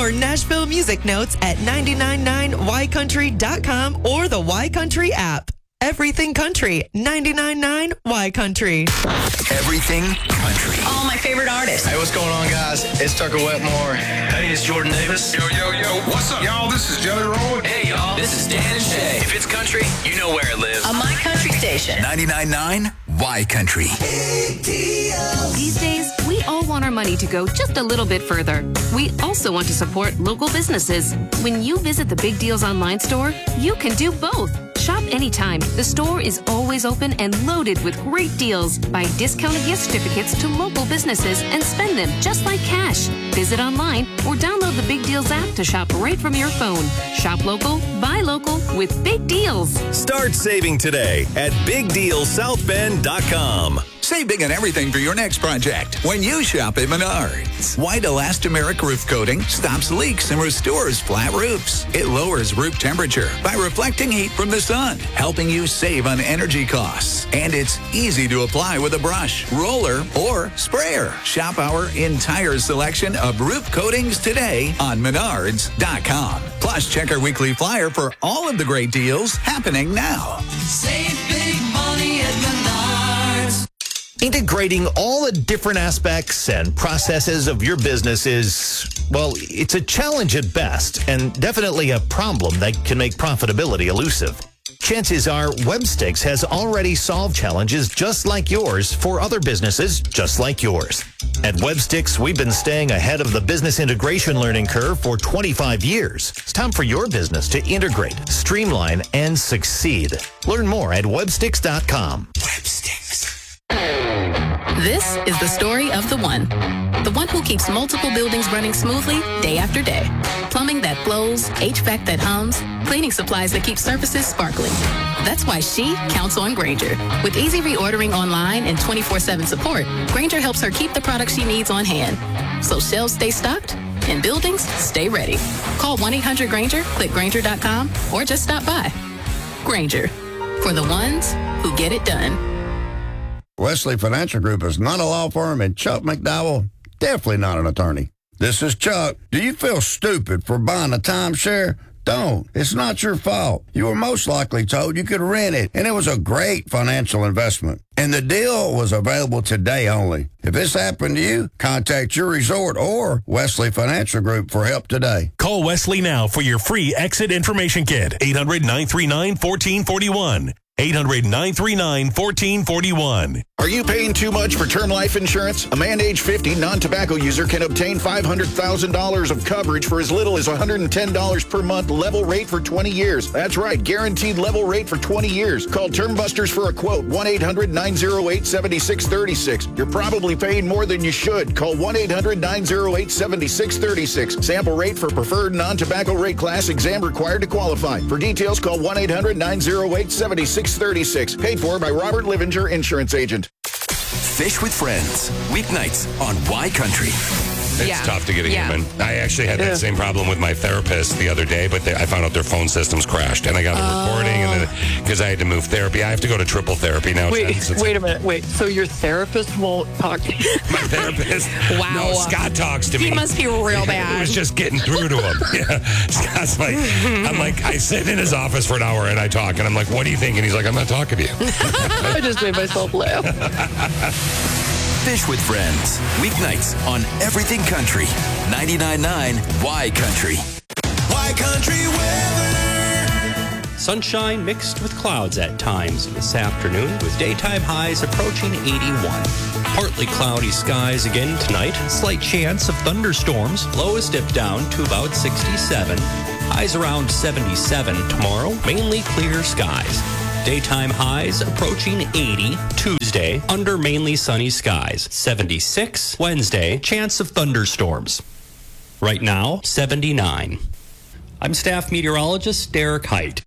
More Nashville music notes at 999ycountry.com or the Y Country app. Everything Country, 99.9 Y Country. Everything Country. All my favorite artists. Hey, what's going on, guys? It's Tucker Wetmore. Hey, it's Jordan Davis. Yo. What's up, y'all? This is Jelly Roll. Hey, y'all. This is Dan and Shay. If it's country, you know where it lives. On My Country Station. 99.9 Y Country. These days, we all want our money to go just a little bit further. We also want to support local businesses. When you visit the Big Deals online store, you can do both. Shop anytime. The store is always open and loaded with great deals. Buy discounted gift certificates to local businesses and spend them just like cash. Visit online or download the Big Deals app to shop right from your phone. Shop local, buy local with Big Deals. Start saving today at BigDealSouthBend.com. Save big on everything for your next project when you shop at Menards. White elastomeric roof coating stops leaks and restores flat roofs. It lowers roof temperature by reflecting heat from the sun, helping you save on energy costs. And it's easy to apply with a brush, roller, or sprayer. Shop our entire selection of roof coatings today on Menards.com. Plus, check our weekly flyer for all of the great deals happening now. Save big money at Menards. Integrating all the different aspects and processes of your business is, well, it's a challenge at best and definitely a problem that can make profitability elusive. Chances are Webstix has already solved challenges just like yours for other businesses just like yours. At Webstix, we've been staying ahead of the business integration learning curve for 25 years. It's time for your business to integrate, streamline, and succeed. Learn more at Webstix.com. Webstix. This is the story of the one who keeps multiple buildings running smoothly day after day. Plumbing that flows, HVAC that hums, cleaning supplies that keep surfaces sparkling. That's why she counts on Grainger. With easy reordering online and 24/7 support, Grainger helps her keep the products she needs on hand. So shelves stay stocked and buildings stay ready. Call 1-800-GRAINGER, click Grainger.com, or just stop by. Grainger, for the ones who get it done. Wesley Financial Group is not a law firm, and Chuck McDowell, definitely not an attorney. This is Chuck. Do you feel stupid for buying a timeshare? Don't. It's not your fault. You were most likely told you could rent it, and it was a great financial investment. And the deal was available today only. If this happened to you, contact your resort or Wesley Financial Group for help today. Call Wesley now for your free exit information kit. 800-939-1441. 800-939-1441. Are you paying too much for term life insurance? A man age 50 non-tobacco user can obtain $500,000 of coverage for as little as $110 per month, level rate for 20 years. That's right, guaranteed level rate for 20 years. Call Term Busters for a quote, 1-800-908-7636. You're probably paying more than you should. Call 1-800-908-7636. Sample rate for preferred non-tobacco rate class, exam required to qualify. For details, call 1-800-908-7636. Paid for by Robert Livinger, Insurance Agent. Fish with Friends, weeknights on Y Country. It's tough to get a human. I actually had that same problem with my therapist the other day, but I found out their phone systems crashed, and I got a recording, and then because I had to move therapy, I have to go to triple therapy now. Wait a minute. Wait, so your therapist won't talk to you? My therapist? Wow. No, Scott talks to me. He must be real bad. It was just getting through to him. Yeah. Scott's like, I sit in his office for an hour, and I talk, and I'm like, what do you think? And he's like, I'm not talking to you. I just made myself laugh. Fish with Friends, weeknights on Everything Country, 99.9 Y Country. Y Country weather. Sunshine mixed with clouds at times this afternoon, with daytime highs approaching 81. Partly cloudy skies again tonight. Slight chance of thunderstorms. Lows dip down to about 67. Highs around 77 tomorrow. Mainly clear skies. Daytime highs approaching 80 Tuesday under mainly sunny skies. 76 Wednesday, chance of thunderstorms. Right now, 79. I'm staff meteorologist Derek Height.